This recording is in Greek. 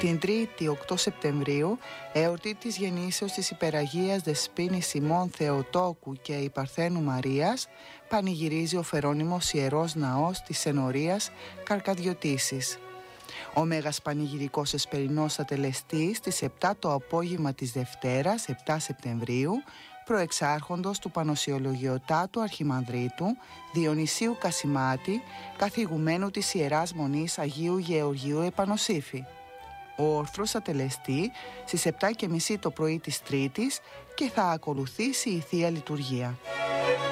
Την 3η 8 Σεπτεμβρίου, εορτή της γεννήσεως της Υπεραγίας Δεσποίνης ημών Θεοτόκου και η Παρθένου Μαρίας, πανηγυρίζει ο Φερόνιμος Ιερός Ναός της Ενορίας Καρκαδιωτήσης. Ο Μέγας Πανηγυρικός Εσπερινός Ατελεστής στις 7 το απόγευμα της Δευτέρας, 7 Σεπτεμβρίου, προεξάρχοντος του Πανοσιολογιωτάτου Αρχιμανδρίτου Διονυσίου Κασιμάτη, καθηγουμένου της Ιεράς Μονής Αγίου Γεωργίου Επανοσύφη. Ο όρθρος ατελεστεί στις 7:30 το πρωί της Τρίτης και θα ακολουθήσει η Θεία Λειτουργία.